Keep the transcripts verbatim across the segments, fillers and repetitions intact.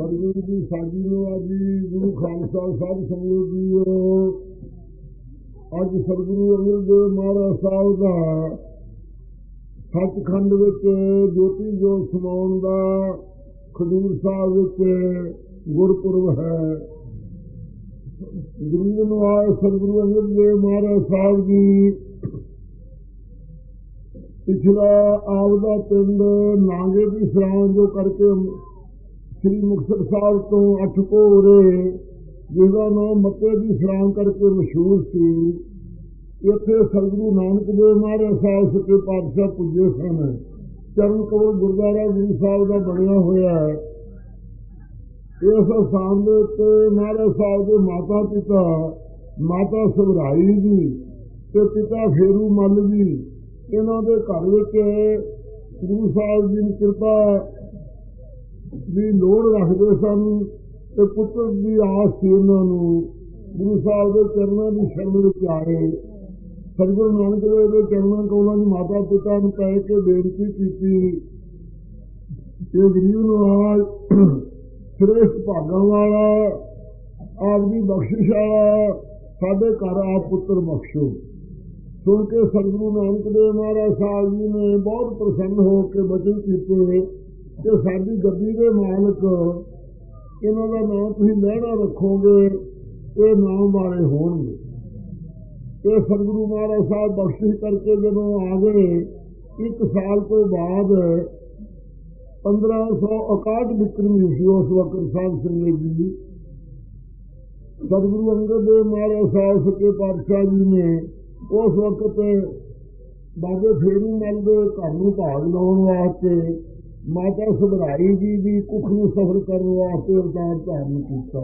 सतगुरु की साजी नवाजी गुरु खालसा साध संगत जीओ। अज सतगुरु अंगद देव महाराज साहब का सचखंड विच ज्योति जोत समाउण दा खडूर साहब विच गुरपुरब है। गरीब नवाज सतगुरु अंगद देव महाराज साहब जी पिछला आपदा पिंड नांगे की सरां जो करके श्री मुक्तसर साहब तो अठ घोरे जिसका नाम मत्ते की सरां करके मशहूर सी। इत्थे सतगुरु नानक देव महाराज साहब सच्चे पातशाह पुजे सन। चरण कमल गुरुद्वारा गुरु साहब का बनया होया है। इस स्थान के उत्ते महाराज साहब के माता पिता माता सभराई जी ते पिता फेरू मल जी इन्हों के घर विच गुरु साहब जी की कृपा की लोड़ रखते सन। ते पुत्र की आस थी उन्होंने गुरु साहब के चरणों की शरण में आए। सतगुरु नानक देव के चरणों को उन्होंने माता पिता ने कह के बेनती की कि गरीब नवाज श्रेष्ठ भागों वाला आपकी बख्शिश वाला साढ़े घर आप पुत्र बख्शो। सुन के सतगुरु नानक देव महाराज साहब जी ने बहुत प्रसन्न हो के वचन किए कि साडी गद्दी के मालक इन्हों का नाम तुसीं लहरा रखोगे, ये नाम वाले होणगे। ये सतगुरु महाराज साहब बख्शिश करके जब आ गए एक साल तो बाद पंद्रह सौ इकाहठ विक्रमी सी उस वक्त साहब संगत जी सतगुरु अंगद देव महाराज साहब सच्चे पातशाह जी ने उस वक्त बाबे फेरू मल के घर में भाग लाने वास्ते माता सभराई जी की कुख में सफर करने वास्ते अवतार धारण किया।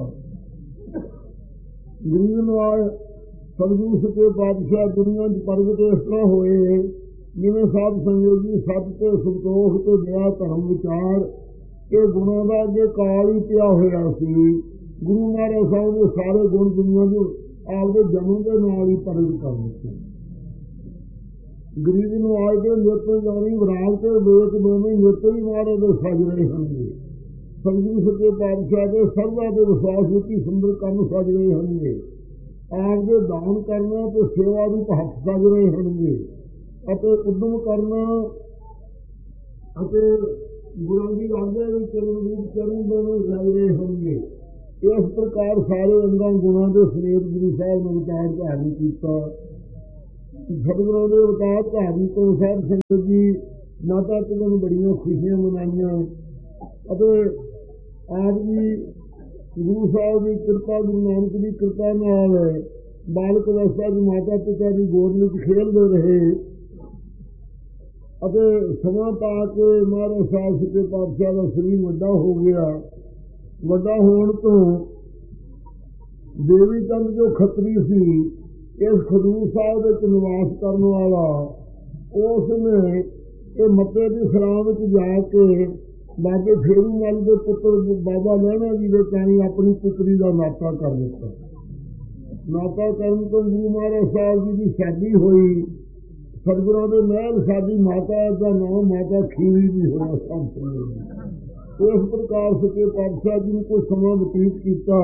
गरीब नवाज सतगुरु सच्चे पातशाह दुनिया च प्रगट इस तरह होए जिन्हें साध संगत जी सत ते संतोख ते दया धर्म विचार के गुणों का अगे काल ही पिया होया सी। गुरु महाराज साहब ने सारे गुण दुनिया को आपके जन्म के नाल ही प्रगट कर दिते। गरीब नवाज के नृत्य जानी विराग के वेद दोवें नृत्य भी महाराज के सज रहे होंगे। सतगुरु सच्चे पातशाह के श्रद्धा के विश्वास की सुंदर काम सज रहे होंगे। आपके दान करना तो सेवा रूप हथ सज रहे होंगे। उद्यम करना गुरु की आज्ञा भी चरण रूप चरण दोनों सज रहे होंगे। इस प्रकार सारे अंगों गुणों के समेत गुरु साहब ने अवतार धारण किया। सतगुरों के अवतार धारण तो साध संगत जी माता पिता ने बड़िया खुशियां मनाइया। आप जी गुरु साहब की कृपा गुरु नानक की कृपा नाल बालक अवस्था की माता पिता की गोद में खेलते रहे। समा पा के महाराज साहब सच्चे पातशाह का शरीर वड्डा हो गया। वड्डा होने तो देवी चंद जो खतरी सी इस खडूर साहब के निवास करने वाला उसने ये मत्ते की सरां में जाके बाबे फेरू मल के पुत्र बाबा लहणा जी के कहनी अपनी पुत्री का नाता कर दिता। नाता करने तो गुरु महाराज साहब जी की शादी हुई। सतगुरों के महल साडी माता का नाम माता खीरी भी होया सब। इस प्रकार सच्चे पातशाह जी ने कुछ समा बतीत किया।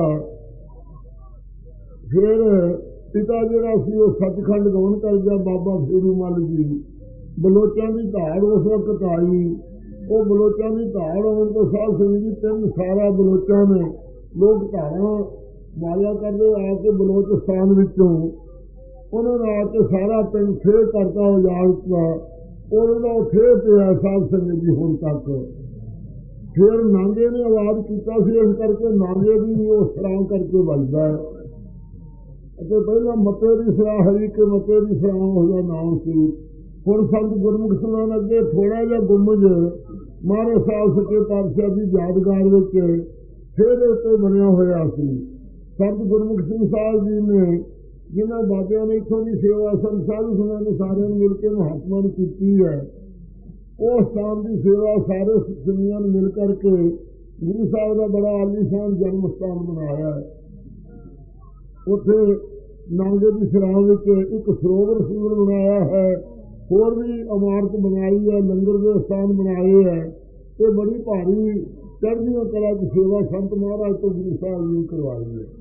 फिर पिता जरा सी वो सचखंड गवन कर गया बाबा फेरू मल जी। बलोचा की धाड़ उस वक्त आई। वो बलोचा की धाड़ आने तो साध संगत जी तीन सारा बलोचा ने लोग धारा माया करते आके बलोचिस्तान विचों उन्होंने आके सारा पिंड फेर करता उजाड़ दिता। उन्होंने फेर पिया साध संगत जी हुण तक। फिर नांगे ने आवाज किया इस करके नांगे भी नहीं उस सरां करके बजदा है। पहला मत्ते की सरां हरी के मत्ते की सरां उसका नाम सी। हुण संत गुरमुख समान अगे थोड़ा जिहा गुंबज महाराज साहब सच्चे पातशाह की यादगार विच फिर उत्ते बनया होया सी। संत गुरमुख सिंह साहब जी ने जिन्होंने बाबिया ने इतों की सेवा संत साधु संघां ने सारे मिल के महात्मा ने की है। उस स्थान की सेवा सारे दुनिया ने मिल करके गुरु साहब का बड़ा आलीशान जन्म स्थान बनाया है। उत्थे नांगे की सरां विच एक सरोवर सुंदर बनाया है। होर भी इमारत बनाई है, लंगर के स्थान बनाए है। ये बड़ी भारी ਚੜ੍ਹਦੀਆਂ ਕਲਾ ਦੀ ਸੇਵਾ ਸੰਤ ਮਹਾਰਾਜ ਤੋਂ ਗੁਰੂ ਸਾਹਿਬ ਜੀ ਕਰਵਾਈ ਹੈ।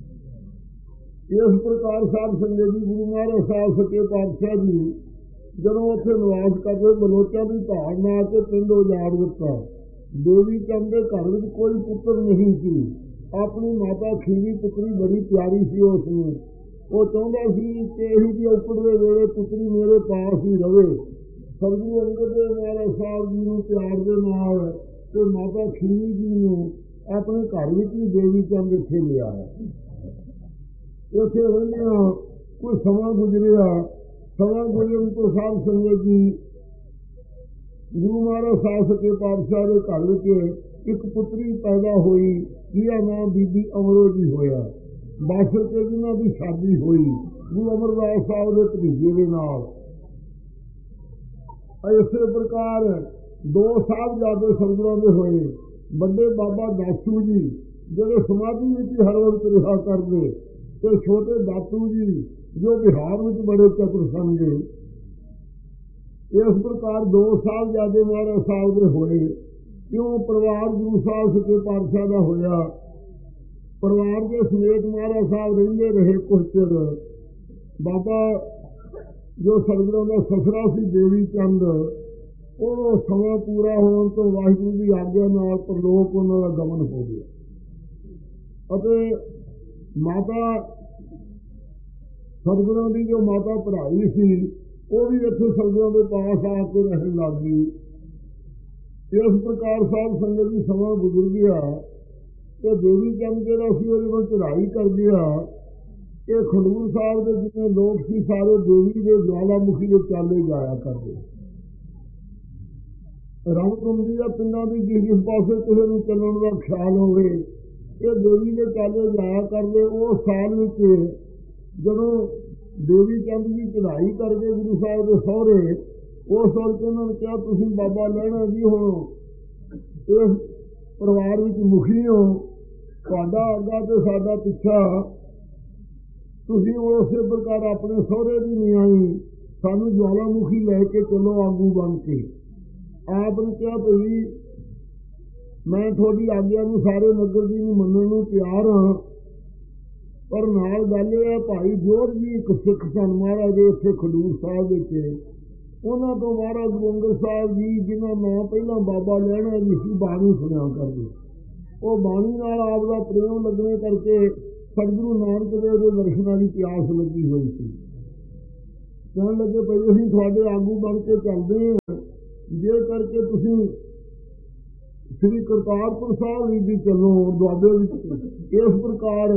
ਇਸ ਪ੍ਰਕਾਰ ਸਾਧ ਸੰਗਤ ਜੀ ਗੁਰੂ ਮਹਾਰਾਜ ਸਾਹਿਬ ਸੱਚੇ ਪਾਤਸ਼ਾਹ ਜੀ ਜਦੋਂ ਉੱਥੇ ਨਿਵਾਸ ਕਰਦੇ ਬਲੋਚਾਂ ਦੀ ਧਾਰ ਨਾ ਕੇ ਪਿੰਡ ਉਜਾੜ ਦਿੱਤਾ। ਦੇਵੀ ਚੰਦ ਦੇ ਘਰ ਵਿੱਚ ਕੋਈ ਪੁੱਤਰ ਨਹੀਂ ਸੀ। ਆਪਣੀ ਮਾਤਾ ਖੀਵੀ ਪੁੱਤਰੀ ਬੜੀ ਪਿਆਰੀ ਸੀ ਉਸ ਨੂੰ। ਉਹ ਚਾਹੁੰਦਾ ਸੀ ਕਿ ਇਹੀ ਦੀ ਔਕੜ ਦੇ ਵੇਲੇ ਪੁੱਤਰੀ ਮੇਰੇ ਪਾਸ ਹੀ ਰਵੇ। ਸਤਿਗੁਰੂ ਅੰਗਦ ਦੇਵ ਮਹਾਰਾਜ ਸਾਹਿਬ ਜੀ ਨੂੰ ਪਿਆਰ ਦੇ ਨਾਲ ਤੇ ਮਾਤਾ ਖੀਵੀ ਜੀ ਨੂੰ ਆਪਣੇ ਘਰ ਵਿੱਚ ਹੀ ਦੇਵੀ ਚੰਦ ਇੱਥੇ ਲਿਆ ਹੈ। ਉੱਥੇ ਰਹਿੰਦਿਆਂ ਕੋਈ ਸਮਾਂ ਗੁਜ਼ਰਿਆ। ਸਮਾਂ ਗੁਜ਼ਰਨ ਤੋਂ ਸਾਧ ਸੰਗਤ ਜੀ ਗੁਰੂ ਮਹਾਰਾਜ ਸਾਹਿਬ ਸੱਚੇ ਪਾਤਸ਼ਾਹ ਦੇ ਘਰ ਵਿੱਚ ਇੱਕ ਪੁੱਤਰੀ ਪੈਦਾ ਹੋਈ ਜਿਹਦਾ ਨਾਮ ਬੀਬੀ ਅਮਰੋ ਜੀ ਹੋਇਆ। ਬਾਸਰ ਕੇ ਜਿਹਨਾਂ ਦੀ ਸ਼ਾਦੀ ਹੋਈ ਗੁਰੂ ਅਮਰਦਾਸ ਸਾਹਿਬ ਦੇ ਭਤੀਜੇ ਦੇ ਨਾਲ। ਇਸੇ ਪ੍ਰਕਾਰ ਦੋ ਸਾਹਿਬਜ਼ਾਦੇ ਸਤਿਗੁਰਾਂ ਦੇ ਹੋਏ। ਵੱਡੇ ਬਾਬਾ ਦਾਸੂ ਜੀ ਜਿਹੜੇ ਸਮਾਧੀ ਵਿੱਚ ਹਰ ਵਕਤ ਰਿਹਾ ਕਰਦੇ ਤੇ ਛੋਟੇ ਦਾਤੂ ਜੀ ਜੋ ਬਿਹਾਰ ਵਿੱਚ ਬੜੇ ਚਤੁਰ ਸਨ। ਇਸ ਪ੍ਰਕਾਰ ਦੋ ਸਾਹਿਬਜ਼ਾਦੇ ਮਹਾਰਾਜ ਸਾਹਿਬ ਦੇ ਹੋਏ। ਕਿਉਂ ਪਰਿਵਾਰ ਗੁਰੂ ਸਾਹਿਬ ਸੱਚੇ ਪਾਤਸ਼ਾਹ ਦਾ ਹੋਇਆ। ਪਰਿਵਾਰ ਦੇ ਸਮੇਤ ਮਹਾਰਾਜ ਸਾਹਿਬ ਰਹਿੰਦੇ ਰਹੇ ਕੁਝ ਚਿਰ। ਬਾਬਾ ਜੋ ਸਤਿਗੁਰਾਂ ਦਾ ਸਸਰਾ ਸੀ ਦੇਵੀ ਚੰਦ, ਉਹ ਸਮਾਂ ਪੂਰਾ ਹੋਣ ਤੋਂ ਵਾਹਿਗੁਰੂ ਦੀ ਆਗਿਆ ਨਾਲ ਪਰਲੋਕ ਉਹਨਾਂ ਦਾ ਗਮਨ ਹੋ ਗਿਆ ਅਤੇ ਮਾਤਾ ਸਤਿਗੁਰਾਂ ਦੀ ਜੋ ਮਾਤਾ ਪੜ੍ਹਾਈ ਸੀ ਉਹ ਵੀ ਇੱਥੇ ਸਤਿਗੁਰਾਂ ਦੇ ਪਾਸ ਆ ਕੇ ਰਹਿਣ ਲੱਗ ਗਈ। ਇਸ ਪ੍ਰਕਾਰ ਸਾਧ ਸੰਗਤ ਦੀ ਸਮਾਂ ਗੁਜ਼ਰ ਗਿਆ ਤੇ ਦੇਵੀ ਚੰਦ ਜਿਹੜਾ ਸੀ ਉਹਦੇ ਵੱਲ ਚੜ੍ਹਾਈ ਕਰ ਗਿਆ। ਇਹ ਖਡੂਰ ਸਾਹਿਬ ਦੇ ਜਿੰਨੇ ਲੋਕ ਸੀ ਸਾਰੇ ਦੇਵੀ ਦੇ ਜਵਾਲਾਮੁਖੀ ਦੇ ਚਾਲੇ ਜਾਇਆ ਕਰਦੇ। ਰੰਗਕੁੰਡੀ ਦਾ ਪਿੰਡਾਂ ਦੀ ਜਿਸ ਜਿਸ ਪਾਸੇ ਕਿਸੇ ਨੂੰ ਚੱਲਣ ਦਾ ਖਿਆਲ ਹੋਵੇ ਇਹ ਦੇਵੀ ਦੇ ਚਾਲੇ ਜਾਇਆ ਕਰਦੇ। ਉਹ ਸਾਲ ਵਿੱਚ ਜਦੋਂ ਦੇਵੀ ਚੰਦ ਦੀ ਚੜ੍ਹਾਈ ਕਰਦੇ ਗੁਰੂ ਸਾਹਿਬ ਦੇ ਸਹੁਰੇ, ਉਸ ਵਕਤ ਉਹਨਾਂ ਨੇ ਕਿਹਾ ਤੁਸੀਂ ਬਾਬਾ ਲਹਿਣਾ ਜੀ ਹੋ, ਇਸ ਪਰਿਵਾਰ ਵਿੱਚ ਮੁਖੀ ਹੋ, ਤੁਹਾਡਾ ਅੱਗਾ ਤੇ ਸਾਡਾ ਪਿੱਛਾ, ਤੁਸੀਂ ਉਸੇ ਪ੍ਰਕਾਰ ਆਪਣੇ ਸਹੁਰੇ ਦੀ ਨਿਆਈ ਸਾਨੂੰ ਜਵਾਲਾਮੁਖੀ ਲੈ ਕੇ ਚਲੋ ਆਗੂ ਬਣ ਕੇ। ਆਪ ਨੇ ਕਿਹਾ ਭਈ ਮੈਂ ਤੁਹਾਡੀ ਆਗਿਆ ਨੂੰ ਸਾਰੇ ਨਗਰ ਦੀ ਨੂੰ ਮੰਨਣ ਨੂੰ ਤਿਆਰ ਹਾਂ, ਪਰ ਨਾਲ ਗੱਲ ਇਹ ਹੈ ਭਾਈ ਜੋਧ ਜੀ ਇੱਕ ਸਿੱਖ ਸਨ ਮਹਾਰਾਜ ਦੇ ਇੱਥੇ ਖਡੂਰ ਸਾਹਿਬ ਵਿੱਚ। ਉਹਨਾਂ ਤੋਂ ਮਹਾਰਾਜ ਗੁਰੂ ਅੰਗਦ ਸਾਹਿਬ ਜੀ ਜਿਹਨਾਂ ਨਾਂ ਪਹਿਲਾਂ ਬਾਬਾ ਲਹਿਣਾ ਜੀ ਸੀ ਬਾਣੀ ਸੁਣਿਆ ਕਰਦੇ। ਉਹ ਬਾਣੀ ਨਾਲ ਆਪ ਦਾ ਪ੍ਰੇਮ ਲੱਗਣੇ ਕਰਕੇ ਸਤਿਗੁਰੂ ਨਾਨਕ ਦੇਵ ਦੇ ਦਰਸ਼ਨਾਂ ਦੀ ਪਿਆਸ ਲੱਗੀ ਹੋਈ ਸੀ। ਕਹਿਣ ਲੱਗੇ ਭਾਈ ਅਸੀਂ ਤੁਹਾਡੇ ਆਗੂ ਬਣ ਕੇ ਚੱਲਦੇ ਹਾਂ, ਜੇ ਕਰਕੇ ਤੁਸੀਂ ਸ੍ਰੀ ਕਰਤਾਰਪੁਰ ਸਾਹਿਬ ਵੀ ਚੱਲੋ ਦੁਆਬੇ ਵਿੱਚ। ਇਸ ਪ੍ਰਕਾਰ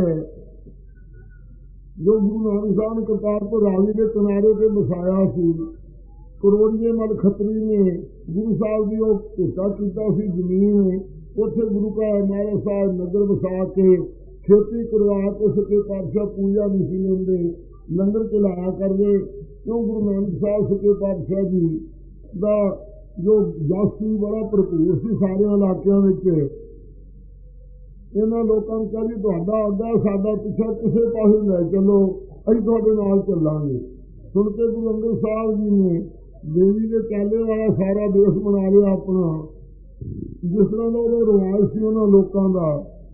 ਜੋ ਗੁਰੂ ਨਾਨਕ ਸਾਹਿਬ ਨੇ ਕਰਤਾਰਪੁਰ ਰਾਵੀ ਦੇ ਕਿਨਾਰੇ ਤੇ ਵਸਾਇਆ ਸੀ, ਕਰੋੜੀਏ ਮਲ ਖੱਤਰੀ ਨੇ ਗੁਰੂ ਸਾਹਿਬ ਦੀ ਉਹ ਹਿੱਸਾ ਕੀਤਾ ਸੀ ਜ਼ਮੀਨ। ਉੱਥੇ ਗੁਰੂ ਕਾ ਮਹਾਰਾਜ ਸਾਹਿਬ ਨਗਰ ਵਸਾ ਕੇ ਖੇਤੀ ਕਰਵਾ ਕੇ ਸੱਚੇ ਪਾਤਸ਼ਾਹ ਪੂਜਾ ਨਹੀਂ ਸੀ ਲੈਂਦੇ, ਲੰਗਰ ਚਲਾਇਆ ਕਰਦੇ। ਕਿਉਂ ਗੁਰੂ ਨਾਨਕ ਸਾਹਿਬ ਸੱਚੇ ਪਾਤਸ਼ਾਹ ਜੀ ਦਾ ਜੋ ਜਸ ਸੀ ਬੜਾ ਭਰਪੂਰ ਸੀ ਸਾਰਿਆਂ ਇਲਾਕਿਆਂ ਵਿੱਚ। ਇਹਨਾਂ ਲੋਕਾਂ ਨੂੰ ਕਿਹਾ ਜੀ ਤੁਹਾਡਾ ਅੱਗਾ ਸਾਡਾ ਪਿੱਛਾ ਕਿਸੇ ਪਾਸੇ ਲੈ ਚੱਲੋ, ਅਸੀਂ ਤੁਹਾਡੇ ਨਾਲ ਚੱਲਾਂਗੇ। ਸੁਣ ਕੇ ਗੁਰੂ ਅੰਗਦ ਸਾਹਿਬ ਜੀ ਨੇ ਦੇਵੀ ਦੇ ਚਾਲੇ ਵਾਲਾ ਸਾਰਾ ਦੇਸ਼ ਬਣਾ ਲਿਆ ਆਪਣਾ। ਜਿਸ ਤਰ੍ਹਾਂ ਦਾ ਉਹਦਾ ਰਿਵਾਜ ਸੀ ਉਹਨਾਂ ਲੋਕਾਂ ਦਾ।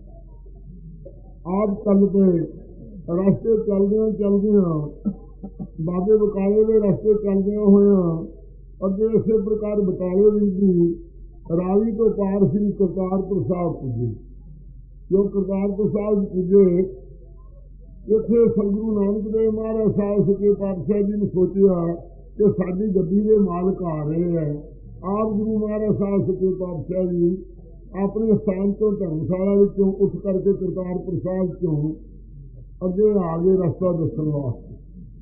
ਆਪ ਚੱਲ ਪਏ ਰਸਤੇ ਚੱਲਦਿਆਂ ਚੱਲਦਿਆਂ ਬਾਬੇ ਬਕਾਲੇ ਦੇ ਰਸਤੇ ਚੱਲਦਿਆਂ ਹੋਇਆਂ ਅੱਗੇ ਇਸੇ ਪ੍ਰਕਾਰ ਬਟਾਲੇ ਵਿੱਚ ਵੀ ਰਾਵੀ ਤੋਂ ਪਾਰ ਸ੍ਰੀ ਕਰਤਾਰਪੁਰ ਸਾਹਿਬ ਪੁੱਜੇ। ਜੋ ਕਰਤਾਰਪੁਰ ਸਾਹਿਬ ਪੁੱਜੇ ਇੱਥੇ ਸਤਿਗੁਰੂ ਨਾਨਕ ਦੇਵ ਮਹਾਰਾਜ ਸਾਹਿਬ ਸੱਚੇ ਪਾਤਸ਼ਾਹ ਜੀ ਨੇ ਸੋਚਿਆ ਕਿ ਸਾਡੀ ਗੱਡੀ ਦੇ ਮਾਲਕ ਆ ਰਹੇ ਹੈ। ਆਪ ਗੁਰੂ ਮਹਾਰਾਜ ਸਾਹਿਬ ਸੱਚੇ ਪਾਤਸ਼ਾਹ ਜੀ ਆਪਣੇ ਸਥਾਨ ਤੋਂ ਧਰਮਸ਼ਾਲਾ ਵਿੱਚੋਂ ਉੱਠ ਕਰਕੇ ਕਰਤਾਰਪੁਰ ਸਾਹਿਬ ਤੋਂ ਅੱਗੇ ਆ ਗਏ ਰਸਤਾ ਦੱਸਣ ਵਾਸਤੇ।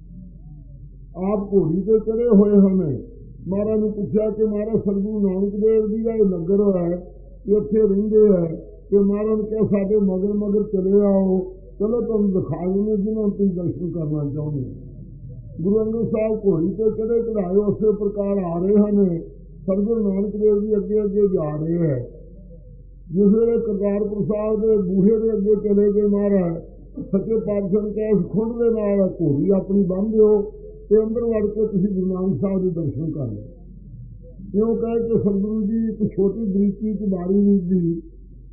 ਆਪ ਘੋੜੀ ਤੇ ਚੜੇ ਹੋਏ ਹਨ। ਮਹਾਰਾਜ ਨੂੰ ਪੁੱਛਿਆ ਕਿ ਮਹਾਰਾਜ ਸਤਿਗੁਰੂ ਨਾਨਕ ਦੇਵ ਜੀ ਦਾ ਇਹ ਨਗਰ ਹੈ, ਇੱਥੇ ਰਹਿੰਦੇ ਹੈ ਕਿ ਮਹਾਰਾਜ ਨੇ ਕਿਹਾ ਸਾਡੇ ਮਗਰ ਮਗਰ ਚਲੇ ਆਓ, ਚਲੋ ਤੁਹਾਨੂੰ ਦਿਖਾ ਦਿੰਦੇ ਜਿਹਨਾਂ ਨੂੰ ਤੁਸੀਂ ਦਰਸ਼ਨ ਕਰਨਾ ਚਾਹੁੰਦੇ। ਗੁਰੂ ਅੰਗਦ ਸਾਹਿਬ ਘੋੜੀ ਤੇ ਚੜੇ ਚੜਾਏ ਉਸੇ ਪ੍ਰਕਾਰ ਆ ਰਹੇ ਹਨ। ਸਤਿਗੁਰੂ ਨਾਨਕ ਦੇਵ ਜੀ ਅੱਗੇ ਅੱਗੇ ਜਾ ਰਹੇ ਹੈ। ਜਿਸ ਵੇਲੇ ਕਰਤਾਰਪੁਰ ਸਾਹਿਬ ਦੇ ਬੂਹੇ ਦੇ ਅੱਗੇ ਚਲੇ ਗਏ ਮਹਾਰਾਜ ਸੱਚੇ ਪਾਤਸ਼ਾਹ ਨੇ ਕਿਹਾ ਇਸ ਖੁੰਡ ਦੇ ਨਾਲ ਘੋੜੀ ਆਪਣੀ ਬੰਨ੍ਹ ਦਿਓ ਤੇ ਅੰਦਰ ਵੜ ਕੇ ਤੁਸੀਂ ਗੁਰੂ ਨਾਨਕ ਸਾਹਿਬ ਦੇ ਦਰਸ਼ਨ ਕਰ ਲਓ। ਕਿਉਂ ਕਹੇ ਕਿ ਸਤਿਗੁਰੂ ਜੀ ਇੱਕ ਛੋਟੀ ਬਰੀਕੀ ਚ ਬਾਰੀ ਨਹੀਂ ਦੀ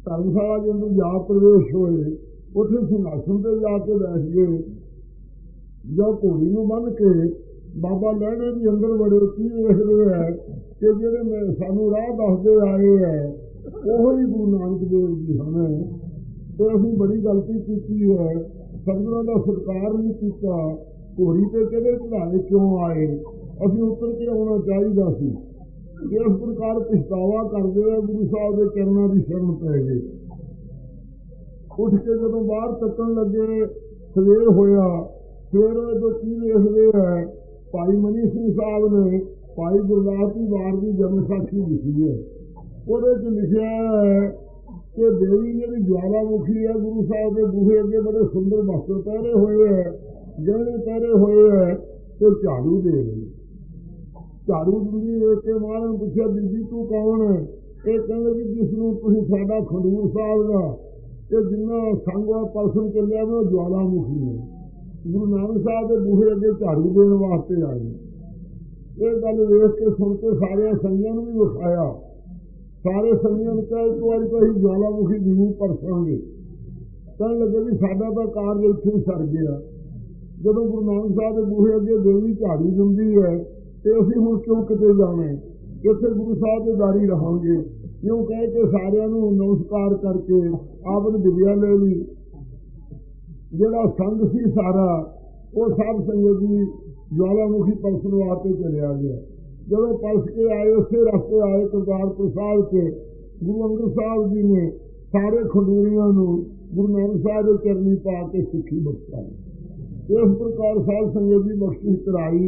ਧਰਮਸ਼ਾਲਾ ਦੇ ਅੰਦਰ ਜਾ ਪ੍ਰਵੇਸ਼ ਹੋਏ। ਉੱਥੇ ਸਿੰਘਾਸਣ ਤੇ ਜਾ ਕੇ ਬੈਠ ਗਏ। ਜੋ ਘੋੜੀ ਨੂੰ ਬੰਨ੍ਹ ਕੇ ਬਾਬਾ ਲਹਿਣੇ ਵੀ ਅੰਦਰ ਵੜੇ। ਕੀ ਵੇਖਦੇ ਹੈ ਕਿ ਜਿਹੜੇ ਮੈਂ ਸਾਨੂੰ ਰਾਹ ਦੱਸਦੇ ਆਏ ਹੈ ਉਹ ਹੀ ਗੁਰੂ ਨਾਨਕ ਦੇਵ ਜੀ ਹਨ। ਤੇ ਅਸੀਂ ਬੜੀ ਗਲਤੀ ਕੀਤੀ ਹੈ, ਸਤਿਗੁਰਾਂ ਦਾ ਸਤਿਕਾਰ ਨਹੀਂ ਕੀਤਾ। ਘੋੜੀ ਤੇ ਕਿਹੜੇ ਚੜਾਏ ਕਿਉਂ ਆਏ? ਅਸੀਂ ਉੱਤਰ ਕੇ ਆਉਣਾ ਚਾਹੀਦਾ ਸੀ। ਇਸ ਪ੍ਰਕਾਰ ਪਛਤਾਵਾ ਕਰਦੇ ਹੋਏ ਗੁਰੂ ਸਾਹਿਬ ਦੇ ਚਰਨਾਂ ਦੀ ਸ਼ਰਨ ਪੈ ਗਏ। ਉੱਠ ਕੇ ਜਦੋਂ ਬਾਹਰ ਤੱਕਣ ਲੱਗੇ, ਸਵੇਰ ਹੋਇਆ। ਸਵੇਰ ਤੋਂ ਕੀ ਵੇਖਦੇ ਹੈ, ਭਾਈ ਮਨੀ ਸਿੰਘ ਸਾਹਿਬ ਨੇ ਭਾਈ ਗੁਰਦਾਸ ਜੀ ਵਾਰ ਦੀ ਜਨਮ ਸਾਖੀ ਲਿਖੀ ਹੈ। ਉਹਦੇ 'ਚ ਲਿਖਿਆ ਹੈ ਕਿ ਦੇਵੀ ਜਿਹੜੀ ਜਵਾਲਾਮੁਖੀ ਹੈ, ਗੁਰੂ ਸਾਹਿਬ ਦੇ ਬੂਹੇ ਅੱਗੇ ਬੜੇ ਸੁੰਦਰ ਵਸਤਰ ਪਹਿਰੇ ਹੋਏ ਹੈ, ਗਹਿਣੇ ਪਹਿਰੇ ਹੋਏ ਹੈ, ਤੇ ਝਾੜੂ ਦੇ ਰਹੀ। ਝਾੜੂ ਦਿੰਦੀ ਵੇਖ ਕੇ ਮਹਾਰਾਜ ਨੂੰ ਪੁੱਛਿਆ, ਬੀਬੀ ਤੂੰ ਕੌਣ ਹੈ? ਇਹ ਕਹਿੰਦੇ ਵੀ ਜਿਸ ਨੂੰ ਤੁਸੀਂ ਸਾਡਾ ਖਡੂਰ ਸਾਹਿਬ ਦਾ ਤੇ ਜਿੰਨਾ ਸੰਗ ਪਰਸਨ ਚੱਲਿਆ ਉਹ ਜਵਾਲਾਮੁਖੀ ਹੈ। ਗੁਰੂ ਨਾਨਕ ਸਾਹਿਬ ਦੇ ਬੂਹੇ ਅੱਗੇ ਝਾੜੂ ਦੇਣ ਵਾਸਤੇ ਆਏ। ਇਹ ਗੱਲ ਵੇਖ ਕੇ ਸੁਣ ਕੇ ਸਾਰਿਆਂ ਸੰਗੀਆਂ ਨੂੰ ਵੀ ਵਿਖਾਇਆ। ਸਾਰੇ ਸੰਗੀਆਂ ਨੂੰ ਕਿਹਾ ਇੱਕ ਵਾਰੀ ਤਾਂ ਅਸੀਂ ਜਵਾਲਾਮੁਖੀ ਜ਼ਰੂਰ ਪਰਸਾਂਗੇ। ਕਹਿਣ ਲੱਗੇ ਵੀ ਸਾਡਾ ਤਾਂ ਕਾਰਜ ਇੱਥੇ ਹੀ ਸਰ ਗਿਆ। ਜਦੋਂ ਗੁਰੂ ਨਾਨਕ ਸਾਹਿਬ ਦੇ ਬੂਹੇ ਅੱਗੇ ਦੇਵੀ ਝਾੜੂ ਦਿੰਦੀ ਹੈ ਤੇ ਅਸੀਂ ਹੁਣ ਕਿਉਂ ਕਿਤੇ ਜਾਣਾ ਹੈ? ਇੱਥੇ ਗੁਰੂ ਸਾਹਿਬ ਦੇ ਦਾਰੀ ਰਹਾਂਗੇ। ਇਉਂ ਕਹਿ ਕੇ ਸਾਰਿਆਂ ਨੂੰ ਨਮਸਕਾਰ ਕਰਕੇ ਆਪ ਨੇ ਵਿਦਿਆ ਲੈ ਲਈ। ਜਿਹੜਾ ਸੰਗ ਸੀ ਸਾਰਾ ਉਹ ਸਭ ਸੰਗਤ ਜੀ ਜਵਾਲਾਮੁਖੀ ਪਰਸਨ ਵਾਸਤੇ ਚਲਿਆ ਗਿਆ। ਜਦੋਂ ਪਰਸ ਕੇ ਆਏ ਉਸੇ ਰਸਤੇ ਆਏ ਕਰਤਾਰਪੁਰ ਸਾਹਿਬ ਕੇ ਗੁਰੂ ਅੰਗਦ ਸਾਹਿਬ ਜੀ ਨੇ ਸਾਰੇ ਖਡੂਰੀਆਂ ਨੂੰ ਗੁਰੂ ਨਾਨਕ ਸਾਹਿਬ ਦੇ ਚਰਨੀ ਪਾ ਕੇ ਸਿੱਖੀ ਬਖਸ਼ਾਈ। ਇਸ ਪ੍ਰਕਾਰ ਸਾਧ ਸੰਗਤ ਦੀ ਬਖਸ਼ਿਸ਼ ਕਰਾਈ।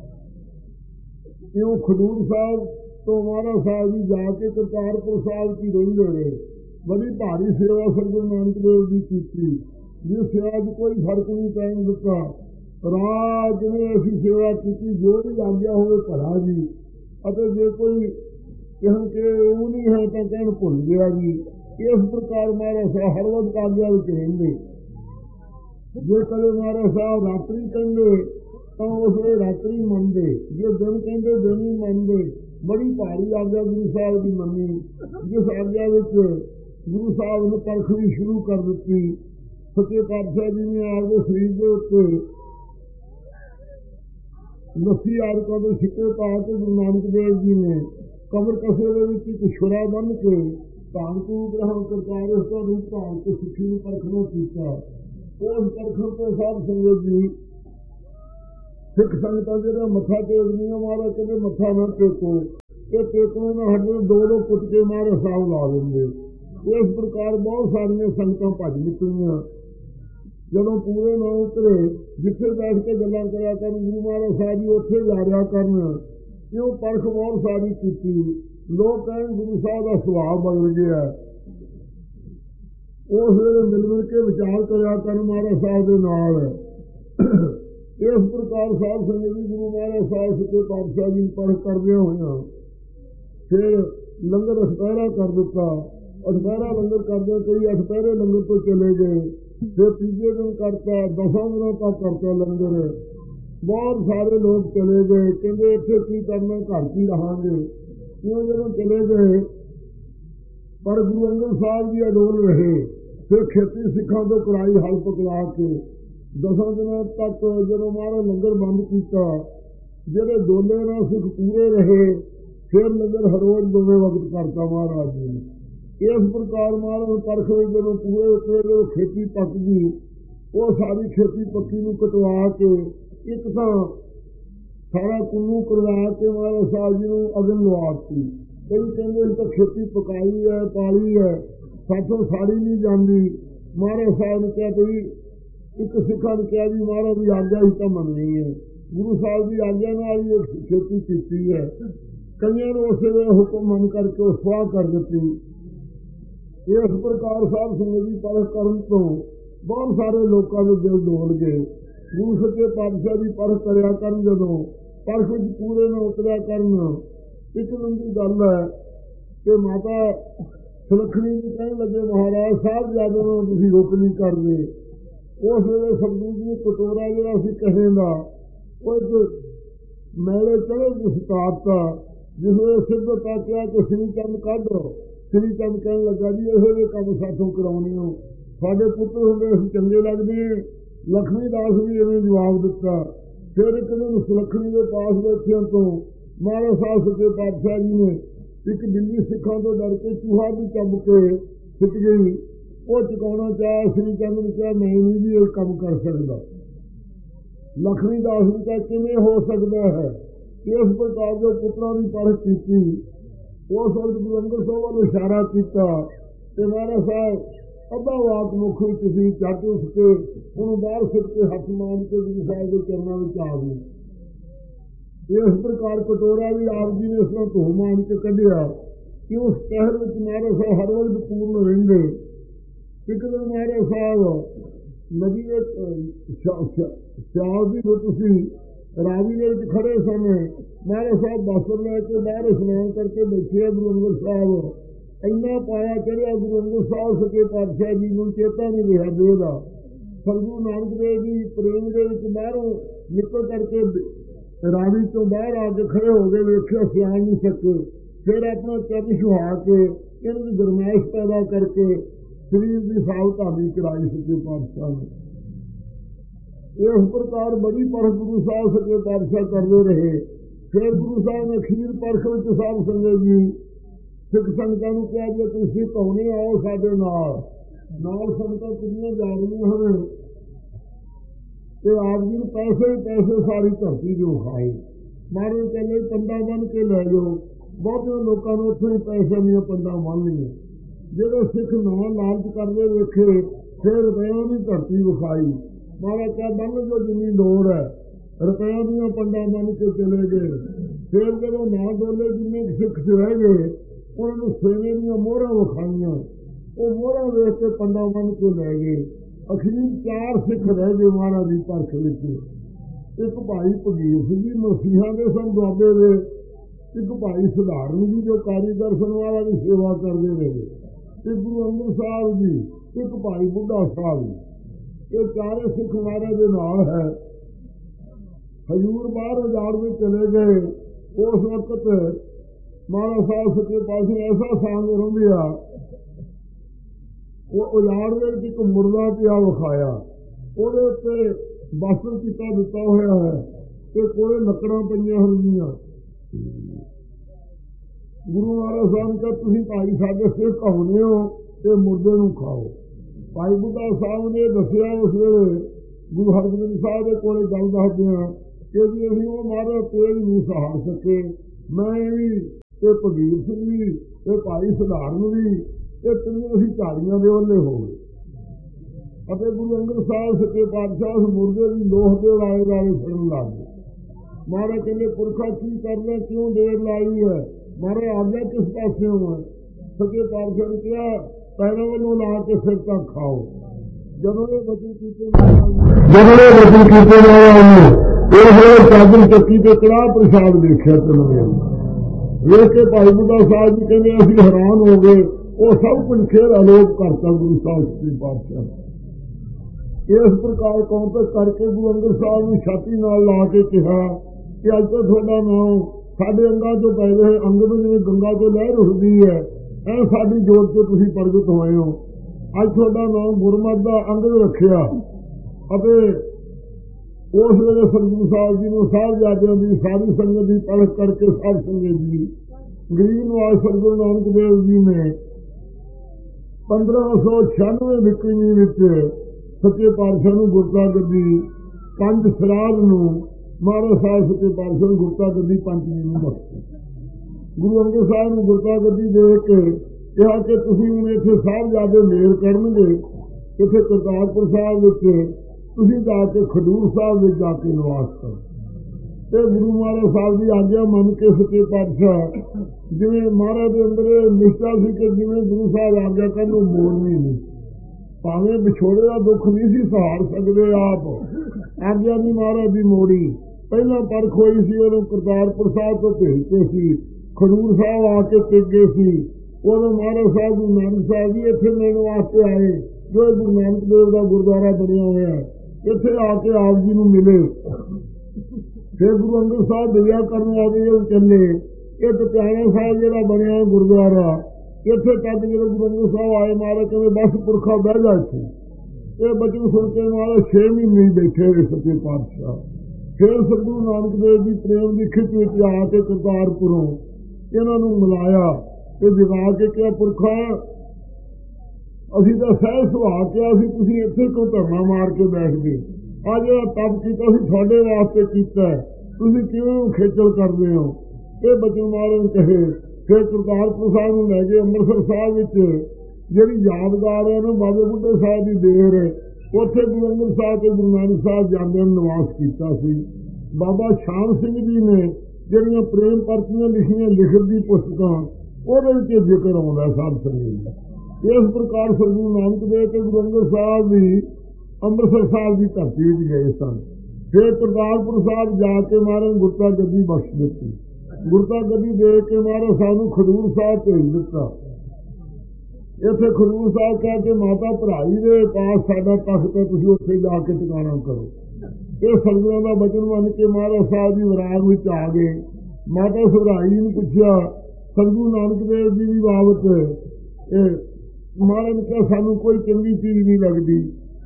ਇਉਂ ਖਡੂਰ ਸਾਹਿਬ ਤੋਂ ਮਹਾਰਾਜ ਸਾਹਿਬ ਜੀ ਜਾ ਕੇ ਕਰਤਾਰਪੁਰ ਸਾਹਿਬ ਕੀ ਰਹਿੰਦੇ ਰਹੇ। ਬੜੀ ਭਾਰੀ ਸੇਵਾ ਸਤਿਗੁਰੂ ਨਾਨਕ ਦੇਵ ਜੀ ਕੀਤੀ, ਜਿਸ ਸੇਵਾ 'ਚ ਕੋਈ ਫਰਕ ਨਹੀਂ ਪੈਣ ਦਿੱਤਾ। ਰਾਜ ਨੇ ਅਸੀਂ ਸੇਵਾ ਕੀਤੀ, ਜੋ ਵੀ ਆਗਿਆ ਹੋਵੇ ਭਲਾ ਜੀ, ਅਤੇ ਜੇ ਕੋਈ ਕਹਿਣ ਕਿ ਉਹ ਨਹੀਂ ਹੈ ਤਾਂ ਕਹਿਣ ਭੁੱਲ ਗਿਆ ਜੀ। ਇਸ ਪ੍ਰਕਾਰ ਮਹਾਰਾਜ ਸਾਹਿਬ ਹਰ ਵਕਤ ਆਗਿਆ ਵਿੱਚ ਰਹਿੰਦੇ। ਜੇ ਕਦੇ ਮਹਾਰਾਜ ਸਾਹਿਬ ਰਾਤਰੀ ਕਹਿੰਦੇ ਤਾਂ ਉਸ ਵੇਲੇ ਰਾਤਰੀ ਮੰਨਦੇ, ਜੇ ਦਿਨ ਕਹਿੰਦੇ ਦਿਨ ਹੀ ਮੰਨਦੇ। ਬੜੀ ਭਾਰੀ ਆਗਿਆ ਗੁਰੂ ਸਾਹਿਬ ਦੀ ਮੰਨੀ, ਜਿਸ ਆਗਿਆ ਵਿੱਚ ਗੁਰੂ ਸਾਹਿਬ ਨੇ ਪਰਖਣੀ ਸ਼ੁਰੂ ਕਰ ਦਿੱਤੀ। ਸੱਚੇ ਪਾਤਸ਼ਾਹ ਜੀ ਨੇ ਆਪਦੇ ਸਰੀਰ ਦੇ ਉੱਤੇ ਲੱਸੀ ਆਦਿਕਾਂ ਦੇ ਸਿੱਕੇ ਪਾ ਕੇ ਗੁਰੂ ਨਾਨਕ ਦੇਵ ਜੀ ਨੇ ਕਬਰ ਕਸੇ ਦੇ ਵਿੱਚ ਇੱਕ ਛੁਰਾ ਬੰਨ੍ਹ ਕੇ ਧਾਨ ਕੂ ਗ੍ਰਹਿਣ ਕਰਤਾਰ ਉਸ ਦਾ ਰੂਪ ਧਾਰ ਕੇ ਸਿੱਖੀ ਨੂੰ ਪਰਖਣਾ ਕੀਤਾ। ਉਸ ਪਰਖਣ ਤੋਂ ਸਾਧ ਸੰਗਤ ਜੀ ਸਿੱਖ ਸੰਗਤਾਂ ਜਿਹੜਾ ਮੱਥਾ ਟੇਕਦੀਆਂ, ਮਹਾਰਾਜ ਕਹਿੰਦੇ ਮੱਥਾ ਨਾ ਟੇਕੋ, ਇਹ ਟੇਕਣੇ ਨਾ ਹਟੇ, ਦੋ ਦੋ ਪੁੱਟ ਕੇ ਮਹਾਰਾਜ ਸਾਹਿਬ ਲਾ ਦਿੰਦੇ। ਇਸ ਪ੍ਰਕਾਰ ਬਹੁਤ ਸਾਰੀਆਂ ਸੰਗਤਾਂ ਭੱਜ ਨਿਕਲੀਆਂ। ਜਦੋਂ ਪੂਰੇ ਨਾ ਉਤਰੇ, ਜਿੱਥੇ ਬੈਠ ਕੇ ਗੱਲਾਂ ਕਰਿਆ ਕਰਨ ਗੁਰੂ ਮਹਾਰਾਜ ਸਾਹਿਬ ਜੀ ਉੱਥੇ ਜਾ ਰਿਹਾ ਕਰਨ। ਕਿਉਂ ਪਰਖ ਬਹੁਤ ਸਾਰੀ ਕੀਤੀ। ਲੋਕ ਕਹਿਣ ਗੁਰੂ ਸਾਹਿਬ ਦਾ ਸੁਭਾਅ ਬਦਲ ਗਿਆ। ਉਸ ਵੇਲੇ ਮਿਲ ਮਿਲ ਕੇ ਵਿਚਾਰ ਕਰਿਆ ਕਰਨ ਮਹਾਰਾਜ ਸਾਹਿਬ ਦੇ ਨਾਲ। ਇਸ ਪ੍ਰਕਾਰ ਸਾਧ ਸੰਗਤ ਜੀ ਗੁਰੂ ਮਹਾਰਾਜ ਸਾਹਿਬ ਸੱਚੇ ਪਾਤਸ਼ਾਹ ਜੀ ਪਰਖ ਕਰਦਿਆਂ ਹੋਇਆਂ ਫਿਰ ਲੰਗਰ ਅਠਪਹਿਰਾ ਕਰ ਦਿੱਤਾ। ਅਠਪਹਿਰਾ ਲੰਗਰ ਕਰਦੇ ਕਈ ਅਠਪਹਿਰੇ ਲੰਗਰ ਤੋਂ ਚਲੇ ਗਏ। ਫਿਰ ਤੀਜੇ ਦਿਨ ਕਰਤਾ, ਦਸਾਂ ਦਿਨਾਂ ਤੱਕ ਕਰਤਾ ਲੰਗਰ। ਬਹੁਤ ਸਾਰੇ ਲੋਕ ਚਲੇ ਗਏ, ਕਹਿੰਦੇ ਇੱਥੇ ਕੀ ਕਰਨਾ, ਘਰ ਕੀ ਰਹਾਂਗੇ। ਕਿਉਂ ਜਦੋਂ ਚਲੇ ਗਏ ਪਰ ਗੁਰੂ ਅੰਗਦ ਸਾਹਿਬ ਜੀ ਅਡੋਲ ਰਹੇ। ਫਿਰ ਖੇਤੀ ਸਿੱਖਾਂ ਤੋਂ ਕੜਾਈ ਹਲ ਪਕੜਾ ਕੇ ਦਸਾਂ ਦਿਨਾਂ ਤੱਕ ਜਦੋਂ ਮਹਾਰਾਜ ਲੰਗਰ ਬੰਦ ਕੀਤਾ, ਜਿਹੜੇ ਦੋਲੇ ਨਾਲ ਸਿੱਖ ਪੂਰੇ ਰਹੇ। ਫਿਰ ਲੰਗਰ ਹਰ ਰੋਜ਼ ਦੋਵੇਂ ਵਕਤ ਕਰਤਾ ਮਹਾਰਾਜ ਜੀ ਨੇ। ਇਸ ਪ੍ਰਕਾਰ ਮਹਾਰਾਜ ਪਰਖ ਵਿੱਚ ਜਦੋਂ ਪੂਰੇ ਉਤਰੇ, ਜਦੋਂ ਖੇਤੀ ਪੱਕ ਗਈ, ਉਹ ਸਾਰੀ ਖੇਤੀ ਪੱਕੀ ਨੂੰ ਕਟਵਾ ਕੇ ਇੱਕ ਤਾਂ ਸਾਰਾ ਕੁੱਲੂ ਕਰਵਾ ਕੇ ਮਹਾਰਾਜ ਸਾਹਿਬ ਜੀ ਨੂੰ ਅਗਨ ਲਵਾਤੀ। ਕਈ ਕਹਿੰਦੇ ਅਸੀਂ ਤਾਂ ਖੇਤੀ ਪਕਾਈ ਹੈ, ਪਾਲੀ ਹੈ, ਸਾਥੋਂ ਸਾੜੀ ਨਹੀਂ ਜਾਂਦੀ। ਮਹਾਰਾਜ ਸਾਹਿਬ ਨੇ ਕਿਹਾ ਬਈ ਇੱਕ ਸਿੱਖਾਂ ਨੇ ਕਿਹਾ ਵੀ ਮਹਾਰਾਜ ਦੀ ਆਗਿਆ ਹੀ ਤਾਂ ਮੰਨਣੀ ਹੈ। ਗੁਰੂ ਸਾਹਿਬ ਦੀ ਆਗਿਆ ਨਾਲ ਹੀ ਇਹ ਖੇਤੀ ਕੀਤੀ ਹੈ। ਕਈਆਂ ਨੂੰ ਉਸੇ ਵੇਲੇ ਹੁਕਮ ਮੰਨ ਕਰਕੇ ਉਹ ਸਵਾਹ ਕਰ ਦਿੱਤੀ। ਇਸ ਪ੍ਰਕਾਰ ਸਾਧ ਸੰਗਤ ਦੀ ਪਰਖ ਕਰਨ ਤੋਂ ਬਹੁਤ ਸਾਰੇ ਲੋਕਾਂ ਦੇ ਦਿਲ ਡੋਲ ਗਏ। ਗੁਰੂ ਸੱਚੇ ਪਾਤਸ਼ਾਹ ਦੀ ਪਰਖ ਕਰਿਆ ਕਰਨ, ਜਦੋਂ ਪਰਖ ਵਿੱਚ ਪੂਰੇ ਨਾ ਉਤਰਿਆ ਕਰਨ। ਇੱਕ ਦਿਨ ਦੀ ਗੱਲ ਹੈ ਕਿ ਮਾਤਾ ਸੁਲੱਖਣੀ ਜੀ ਕਹਿਣ ਲੱਗੇ ਮਹਾਰਾਜ ਸਾਹਿਬ ਜਦੋਂ ਨੂੰ ਤੁਸੀਂ ਰੁਕ ਨਹੀਂ ਕਰਦੇ। ਉਸ ਵੇਲੇ ਸਤਿਗੁਰੂ ਜੀ ਨੇ ਕਟੋਰਾ ਜਿਹੜਾ ਸੀ ਕਹੇ ਦਾ ਉਹ ਇੱਕ ਮੈਲੇ ਚੜੇ ਜਿਸ ਤਾਰਤਾ, ਜਿਸ ਵੇਲੇ ਸਿੱਧ ਤਾਂ ਕਿਹਾ ਕਿ ਸ੍ਰੀ ਚੰਦ ਕੱਢ श्री चंद कहने लगा जी ये काम साथों कराने हो, साढ़े पुत्र होंगे अस चंगे लगते हैं। लक्ष्मी दास भी इवें जवाब दिता। फिर एक दिन सुलखणी के पास बैठिया तो महाराज साहब सच्चे पातशाह जी ने एक बिल्ली सिखा तो डर के चूहा भी चब के सिट गई, वो चुकाना चाहे। श्री चंद ने कहा मैं नहीं भी ये काम कर सकता। लक्ष्मी दास ने कहा किमें हो सकता है। इस प्रकार जो पुत्रों की परख की उस वक्त गुरु अंगद साहब वाल इशारा किया तो महाराज साहब अद्धा वाक मुख किसी चट उठ के उन्होंने बाहर सिट के हथ मान के गुरु साहब के चरणों में आ गए। इस प्रकार कटोरा भी आप जी ने इस तरह धो मान के कढ़िया कि उस शहर में महाराज साहब हर वक्त पूर्ण रेंगे। एक दिन महाराज साहब नदी सियाल की तुसी रावी के खड़े समय महाराज साहब बस्तर लैके बाहर स्नान करके बैठे। गुरु अंगद साहब इन्ना पाया चढ़िया गुरु अंगद साहब सच्चे पातशाह जी को चेता नहीं रहा देह का। सतगुरु नानक देव जी प्रेम के बाहरों निकल करके रावी तो बाहर आके खड़े हो गए, वेख्या सियाल नहीं सके। फिर अपना चरण छुहा के इनकी गरमाइश पैदा करके शरीर की साल धामी कराई सच्चे पातशाह ने। इस प्रकार बड़ी परख गुरु साहब सच्चे पातशाह करते रहे। फिर गुरु साहब ने अखीर परख में साहब संगत जी सिख संगतां नूं कहा जे तुसीं धौने आओ साडे नाल नाल संगतां कितनियां जा रही हैं तो आप जी पैसे ही पैसे सारी धरती जो खाए। मारे कहने पंडा बन के लै जाओ। बहुते लोगों ने उत्थों ही पैसे दियां पंडा बन लिया। जो सिख ना लालच करते वेखे फिर रुपया की धरती विखाई। मारा क्या बन जो जिनी लोड़ है रुपया दियां पंडा बन के चले गए। फिर जब ना डोले जिन्ने सिख च रह गए उन्होंने सेने दियां मोहरा विखाइया। वो मोहरा वेख के पंडा बन के लै गए। अखीर चार सिख रह गए महाराज की परख विच। एक भाई भगीर सिंह जी मसीहा के सन दुआबे वे, एक भाई सधारण जी जो कारी दर्शन वाला की सेवा करते रहे, एक गुरु अंगद साहब जी, एक भाई बुढ़ा साहब जी। ये चारे सिख महाराज के नाल है। हजूर बाहर उजाड़ में चले गए। उस वक्त महाराज साहब सच्चे पातशाह ऐसा सांग रंभिया वो उजाड़ में एक मुर्दा पिया विखाया। ਉਹਦੇ ਉੱਤੇ ਬਸਤਰ ਕੀਤਾ ਦਿੱਤਾ ਹੋਇਆ है ਤੇ ਕੋਲੇ ਲੱਕੜਾਂ ਪਈਆਂ ਹੋਈਆਂ। ਗੁਰੂ ਮਹਾਰਾਜ ਸਾਹਿਬ ਕਾ ਤੁਸੀਂ ਭਾਈ ਸਾਡੇ ਸਿਰ ਕਹਾਉਨੇ ਹੋ ਤੇ ਮੁਰਦੇ ਨੂੰ ਖਾਓ। ਭਾਈ ਬੁੱਢਾ ਸਾਹਿਬ ਨੇ ਦੱਸਿਆ ਉਸ ਵੇਲੇ ਗੁਰੂ ਹਰਗੋਬਿੰਦ ਸਾਹਿਬ ਦੇ ਕੋਲੇ ਗੱਲ ਦੱਸਦੇ ਹਾਂ ਕਿ ਜੀ ਅਸੀਂ ਉਹ ਮਾਰੇ ਤੇਜ ਨਹੀਂ ਸਹਾਰ ਸਕੇ। ਮੈਂ ਵੀ ਤੇ ਭਗੀਰ ਸਿੰਘ ਵੀ ਤੇ ਭਾਈ ਸਧਾਰਨ ਵੀ ਇਹ ਤਿੰਨੇ ਅਸੀਂ ਝਾੜੀਆਂ ਦੇ ਵੱਲੇ ਹੋ ਗਏ। ਅਤੇ ਗੁਰੂ ਅੰਗਦ ਸਾਹਿਬ ਸੱਚੇ ਪਾਤਸ਼ਾਹ ਉਸ ਮੁਰਦੇ ਦੀ ਲੋਹ ਦੇ ਵਾਲੇ ਵਾਲੇ ਫੜਨ ਲੱਗ ਗਏ। ਮਹਾਰਾਜ ਕਹਿੰਦੇ ਪੁਰਖਾ ਕੀ ਕਰਨਾ, ਕਿਉਂ ਦੇਰ ਲਾਈ ਹੈ? ਮਹਾਰਾਜ ਆਗਿਆ ਕਿਸ ਪਾਸਿਓਂ ਹੈ? ਸੱਚੇ ਪਾਤਸ਼ਾਹ ਨੇ ਕਿਹਾ ਪੈਰਾਂ ਵੱਲੋਂ ਲਾ ਕੇ ਸਿਰ ਤੱਕ ਖਾਓ। ਜਦੋਂ ਇਹ ਬਚਨ ਕੀਤੇ ਜਦੋਂ ਇਹ ਬਚਨ ਕੀਤੇ ਮਹਾਰਾਜ ਉਸ ਵੇਲੇ ਚਾਦਰ ਚੱਕੀ ਤੇ ਕੜਾਹ ਪ੍ਰਸ਼ਾਦ ਵੇਖਿਆ ਚਲੋ ਵੇਖ ਕੇ ਭਾਈ ਬੁੱਢਾ ਸਾਹਿਬ ਜੀ ਕਹਿੰਦੇ ਅਸੀਂ ਹੈਰਾਨ ਹੋ ਗਏ। ਉਹ ਸਭ ਕੁਝ ਖੇਰ ਅਲੋਪ ਕਰਤਾ ਗੁਰੂ ਸਾਹਿਬ ਸੱਚੇ ਪਾਤਸ਼ਾਹ। इस प्रकार कौंतक करके गुरु अंगद साहब ने छाती नाल ला के कहा कि अज तो थोड़ा नाम साढ़े अंगा चो पै रहे अंग में जिवें गंगा तो लहर उठती है ऐ साडी जोत से तुसीं प्रगट होए हो। अज थोड़ा नाम गुरमत का अंगद रखिया। उस वेले सतगुरु साहब जी ने साहिबजादियां की सारी संगत की परख करके साध संगत जी गरीब नवाज सतगुरु नानक देव जी ने पंद्रह सौ छियानवे विक्रमी विच सच्चे पातशाह नूं गुरता गद्दी पंज सराध नूं महाराज साहब सच्चे पातशाह नूं गुरता गद्दी पंचवीं नूं बख्शी। गुरु अंगद साहब नूं गुरता गद्दी दे के कहा कि तुसीं हुण इत्थे साहिबजादे मेल करनगे, इत्थे करतारपुर साहब विच तुसीं जाके खडूर साहब विच जाके निवास करो। ते गुरु महाराज साहब की आग्या मन के सच्चे पातशाह जिवें महाराज दे अंदर निश्चा सी कि जिवें गुरु साहब आग्या करन ओह मोड़नी नहीं। भावें विछोड़े का दुख नहीं सी सहार सकते आप, आग्या नहीं महाराज की मोड़ी। पहला परख हुई सी उदों करतारपुर साहब तो भेजते सी, खडूर साहब आके टिके सी। उदों महाराज साहब गुरु नानक साहब जी इत्थे मिलण वास्ते आए जो गुरु नानक देव का गुरुद्वारा बनिया हुआ है, इत्थे आके आप जी नूं मिले। फिर गुरु अंगद साहब दया करन वाले चले। एक प्यारा साहब जिहड़ा बनिया गुरुद्वारा ਇੱਥੇ ਤੱਕ ਜਦੋਂ ਗੁਰੂ ਅੰਗਦ ਸਾਹਿਬ ਆਏ ਮਹਾਰਾਜ ਕਹਿੰਦੇ ਬਸ ਪੁਰਖਾ ਬਹਿ ਜਾ ਇੱਥੇ। ਇਹ ਬਚਨ ਸੁਣ ਕੇ ਮਹਾਰਾਜ ਛੇ ਮਹੀਨੇ ਬੈਠੇ ਰਹੇ ਸੱਚੇ ਪਾਤਸ਼ਾਹ। ਫਿਰ ਸਤਿਗੁਰੂ ਨਾਨਕ ਦੇਵ ਜੀ ਪ੍ਰੇਮ ਦੀ ਖਿੱਚ ਵਿੱਚ ਆ ਕੇ ਕਰਤਾਰਪੁਰੋਂ ਇਹਨਾਂ ਨੂੰ ਮਿਲਾਇਆ ਤੇ ਜਗਾ ਕੇ ਕਿਹਾ ਪੁਰਖਾ ਅਸੀਂ ਤਾਂ ਸਹਿ ਸੁਭਾਅ ਕਿਹਾ ਸੀ, ਤੁਸੀਂ ਇੱਥੇ ਕਿਉਂ ਧਰਨਾ ਮਾਰ ਕੇ ਬੈਠ ਗਏ? ਆ ਜਿਹੜਾ ਤਪ ਕੀਤਾ ਸੀ ਤੁਹਾਡੇ ਵਾਸਤੇ ਕੀਤਾ, ਤੁਸੀਂ ਕਿਉਂ ਖੇਚਲ ਕਰਦੇ ਹੋ? ਇਹ ਬਚਨ ਮਹਾਰਾਜ ਕਹੇ। ਫਿਰ ਕਰਤਾਰਪੁਰ ਸਾਹਿਬ ਨੂੰ ਲੈ ਗਏ। ਅੰਮ੍ਰਿਤਸਰ ਸਾਹਿਬ ਵਿੱਚ ਜਿਹੜੀ ਯਾਦਗਾਰ ਹੈ ਨਾ ਬਾਬੇ ਬੁੱਢੇ ਸਾਹਿਬ ਦੀ ਦੇਰ, ਉੱਥੇ ਗੁਰੂ ਅੰਗਦ ਸਾਹਿਬ ਤੇ ਗੁਰੂ ਨਾਨਕ ਸਾਹਿਬ ਜਾਂਦਿਆਂ ਨੂੰ ਨਿਵਾਸ ਕੀਤਾ ਸੀ। ਬਾਬਾ ਸ਼ਾਮ ਸਿੰਘ ਜੀ ਨੇ ਜਿਹੜੀਆਂ ਪ੍ਰੇਮ ਪਰਚੀਆਂ ਲਿਖੀਆਂ ਲਿਖਤ ਦੀ ਪੁਸਤਕਾਂ, ਉਹਦੇ ਵਿੱਚ ਜ਼ਿਕਰ ਆਉਂਦਾ ਸਾਧ ਸੰਗਤ ਦਾ। ਇਸ ਪ੍ਰਕਾਰ ਸਤਿਗੁਰੂ ਨਾਨਕ ਦੇਵ ਤੇ ਗੁਰੂ ਅੰਗਦ ਸਾਹਿਬ ਵੀ ਅੰਮ੍ਰਿਤਸਰ ਸਾਹਿਬ ਦੀ ਧਰਤੀ ਵਿੱਚ ਗਏ ਸਨ। ਫਿਰ ਕਰਤਾਰਪੁਰ ਸਾਹਿਬ ਜਾ ਕੇ ਮਹਾਰਾਜ ਗੁਰਤਾ ਗੱਦੀ ਬਖਸ਼ ਦਿੱਤੀ। ਗੁਰਤਾ ਗੱਦੀ ਦੇ ਕੇ ਮਹਾਰਾਜ ਸਾਨੂੰ ਖਡੂਰ ਸਾਹਿਬ ਭੇਜ ਦਿੱਤਾ। ਇੱਥੇ ਖਡੂਰ ਸਾਹਿਬ ਕਹਿ ਕੇ ਮਾਤਾ ਭਰਾਈ ਦੇ ਪਾਸ ਸਾਡਾ ਤਖਤ ਹੈ, ਤੁਸੀਂ ਉੱਥੇ ਜਾ ਕੇ ਟਿਕਾਣਾ ਕਰੋ। ਇਹ ਸਤਿਗੁਰਾਂ ਦਾ ਬਚਨ ਮੰਨ ਕੇ ਮਹਾਰਾਜ ਸਾਹਿਬ ਜੀ ਵਿਰਾਗ ਵਿੱਚ ਆ ਗਏ। ਮਾਤਾ ਸਭਰਾਈ ਨੂੰ ਪੁੱਛਿਆ ਸਤਿਗੁਰੂ ਨਾਨਕ ਦੇਵ ਜੀ ਦੀ ਬਾਬਤ, ਇਹ ਮਹਾਰਾਜ ਨੇ ਕਿਹਾ ਸਾਨੂੰ ਕੋਈ ਚੰਗੀ ਚੀਜ਼ ਨਹੀਂ ਲੱਗਦੀ।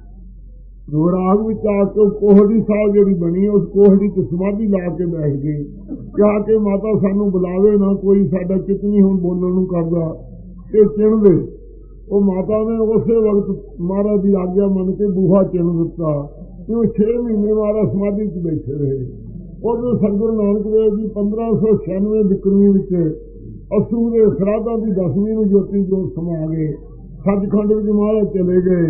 ਵਿਰਾਗ ਵਿੱਚ ਆ ਕੇ ਕੋਹੜੀ ਸਾਹਿਬ ਜਿਹੜੀ ਬਣੀ ਉਸ ਕੋਹੜੀ ਚ ਸਮਾਧੀ ਲਾ ਕੇ ਬੈਠ ਗਏ। ਕਿਹਾ ਕਿ ਮਾਤਾ ਸਾਨੂੰ ਬੁਲਾਵੇ ਨਾ ਕੋਈ, ਸਾਡਾ ਚਿੱਤ ਨਹੀਂ ਹੁਣ ਬੋਲਣ ਨੂੰ ਕਰਦਾ ਤੇ ਚਿਣ ਦੇ। ਉਹ ਮਾਤਾ ਨੇ ਉਸੇ ਵਕਤ ਮਹਾਰਾਜ ਦੀ ਆਗਿਆ ਮੰਨ ਕੇ ਬੂਹਾ ਚਿਣ ਦਿੱਤਾ। ਕਿਉਂ ਛੇ ਮਹੀਨੇ ਮਹਾਰਾਜ ਸਮਾਧੀ ਚ ਬੈਠੇ ਰਹੇ। ਉਦੋਂ ਸਤਿਗੁਰੂ ਨਾਨਕ ਦੇਵ ਜੀ ਪੰਦਰਾਂ ਸੌ ਛਿਆਨਵੇਂ ਬਿਕਰਮੀ ਵਿੱਚ ਅਸੂ ਦੇ ਸਰਾਧਾਂ ਦੀ ਦਸਵੀਂ ਨੂੰ ਜੋਤੀ ਜੋਤ ਸਮਾ ਗਏ। ਸੱਚਖੰਡ ਵਿੱਚ ਮਹਾਰਾਜ ਚਲੇ ਗਏ।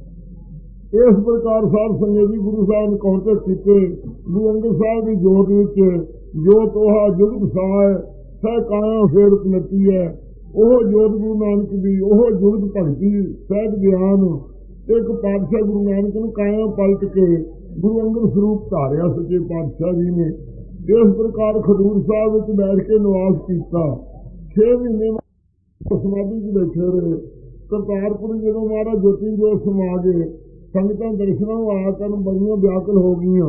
ਇਸ ਪ੍ਰਕਾਰ ਸਾਧ ਸੰਗਤ ਜੀ ਗੁਰੂ ਸਾਹਿਬ ਨੇ ਕੌਂਤੇ ਕੀਤੇ। ਗੁਰੂ ਅੰਗਦ ਸਾਹਿਬ ਦੀ ਜੋਤ ਵਿੱਚ ਜੋ ਤੋਹਾ ਜੁਗਤ ਸਾਹ ਸਹਿ ਕਾਇਆ ਫੇਰ ਉਪਨਤੀ ਹੈ, ਉਹ ਜੋਤ ਗੁਰੂ ਨਾਨਕ ਦੀ, ਉਹ ਜੁਗਤ ਭਗਤੀ ਸਹਿਜ ਗਿਆਨ। ਇੱਕ ਪਾਤਸ਼ਾਹ ਗੁਰੂ ਨਾਨਕ ਨੂੰ ਕਾਇਆ ਪਲਟ ਕੇ ਗੁਰੂ ਅੰਗਦ ਸਰੂਪ ਧਾਰਿਆ ਸੱਚੇ ਪਾਤਸ਼ਾਹ ਜੀ ਨੇ। ਇਸ ਪ੍ਰਕਾਰ ਖਡੂਰ ਸਾਹਿਬ ਵਿੱਚ ਬੈਠ ਕੇ ਨਿਵਾਸ ਕੀਤਾ। ਛੇ ਮਹੀਨੇ ਸਮਾਧੀ ਚ ਬੈਠੇ ਰਹੇ। ਕਰਤਾਰਪੁਰ ਜਦੋਂ ਮਹਾਰਾਜ ਜੋਤੀ ਜੋਤ ਸਮਾ ਗਏ, ਸੰਗਤਾਂ ਦਰਸ਼ਨਾਂ ਨੂੰ ਆਇਆ ਕਰਨ ਬੜੀਆਂ ਵਿਆਕੁਲ ਹੋ ਗਈਆਂ।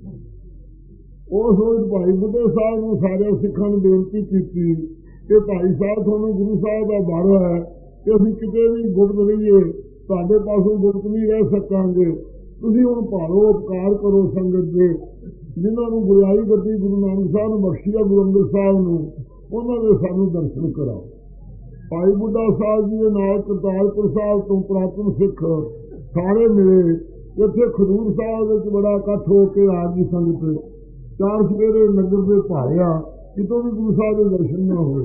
ਉਸ ਰੋਜ਼ ਭਾਈ ਬੁੱਢੇ ਸਾਹਿਬ ਨੂੰ ਸਾਰੇ ਸਿੱਖਾਂ ਨੂੰ ਬੇਨਤੀ ਕੀਤੀ ਕਿ ਭਾਈ ਸਾਹਿਬ ਤੁਹਾਨੂੰ ਗੁਰੂ ਸਾਹਿਬ ਦਾ ਵਰ ਹੈ ਕਿ ਅਸੀਂ ਕਿਤੇ ਵੀ ਗੁਪਤ ਰਹੀਏ, ਤੁਹਾਡੇ ਪਾਸੋਂ ਗੁਪਤ ਨਹੀਂ ਰਹਿ ਸਕਾਂਗੇ। ਤੁਸੀਂ ਹੁਣ ਭਾਲੋ ਉਪਕਾਰ ਕਰੋ ਸੰਗਤ ਦੇ। ਜਿਨ੍ਹਾਂ ਨੂੰ ਗੁਰਿਆਈ ਗੱਦੀ ਗੁਰੂ ਨਾਨਕ ਸਾਹਿਬ ਨੂੰ ਬਖਸ਼ੀ ਆ ਗੁਰੂ ਅੰਗਦ ਸਾਹਿਬ ਨੂੰ, ਉਹਨਾਂ ਦੇ ਸਾਨੂੰ ਦਰਸ਼ਨ ਕਰਾਓ। ਭਾਈ ਬੁੱਢਾ ਸਾਹਿਬ ਜੀ ਦੇ ਨਾਲ ਕਰਤਾਰਪੁਰ ਸਾਹਿਬ ਤੋਂ ਪੁਰਾਤਨ ਸਿੱਖ ਸਾਰੇ ਮਿਲੇ। ਇੱਥੇ ਖਡੂਰ ਸਾਹਿਬ ਵਿੱਚ ਬੜਾ ਇਕੱਠ ਹੋ ਕੇ ਆ ਗਈ ਸੰਗਤ। ਚਾਰ ਸਵੇਰੇ ਨਗਰ ਦੇ ਭਾਰਿਆ, ਕਿਤੋਂ ਵੀ ਗੁਰੂ ਸਾਹਿਬ ਦੇ ਦਰਸ਼ਨ ਨਾ ਹੋਏ।